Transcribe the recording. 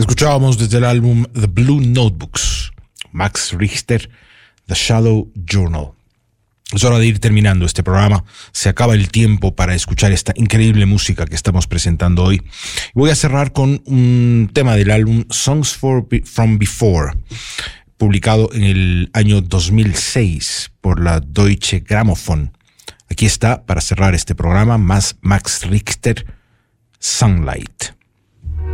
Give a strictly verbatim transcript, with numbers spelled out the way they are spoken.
Escuchábamos desde el álbum The Blue Notebooks, Max Richter, The Shallow Journal. Es hora de ir terminando este programa. Se acaba el tiempo para escuchar esta increíble música que estamos presentando hoy. Voy a cerrar con un tema del álbum Songs for Be- from Before, publicado en el año dos mil seis por la Deutsche Grammophon. Aquí está, para cerrar este programa, más Max Richter, Sunlight.